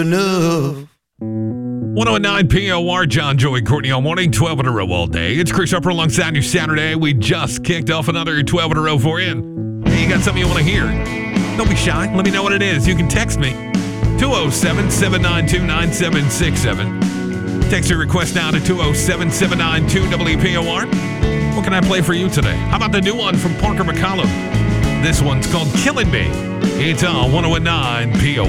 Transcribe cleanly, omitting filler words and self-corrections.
enough. 1019 POR, John, Joey, Courtney all morning, 12 in a row all day. It's Chris Upper alongside you Saturday. We just kicked off another 12 in a row for you. Hey, you got something you want to hear? Don't be shy. Let me know what it is. You can text me. 207-792-9767. Text your request now to 207-792-WPOR. What can I play for you today? How about the new one from Parker McCollum? This one's called Killing Me. It's on 1019 POR.